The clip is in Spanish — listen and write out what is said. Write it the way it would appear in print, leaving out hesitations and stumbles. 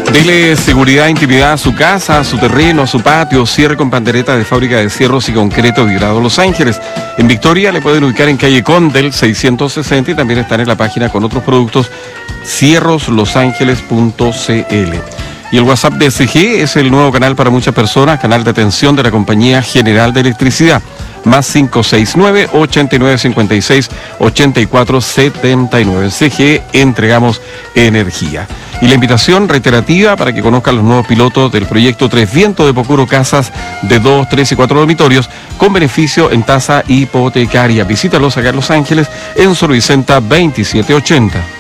Dele seguridad e intimidad a su casa, a su terreno, a su patio. Cierre con pandereta de fábrica de cierros y concreto vibrado Los Ángeles. En Victoria le pueden ubicar en calle Condel 660 y también están en la página con otros productos cierroslosangeles.cl. Y el WhatsApp de SG es el nuevo canal para muchas personas, canal de atención de la Compañía General de Electricidad. Más 569-8956-8479. En CGE entregamos energía. Y la invitación reiterativa para que conozcan los nuevos pilotos del proyecto Tres Vientos de Pocuro, casas de 2, 3 y 4 dormitorios con beneficio en tasa hipotecaria. Visítalos acá en Los Ángeles en Sor Vicenta 2780.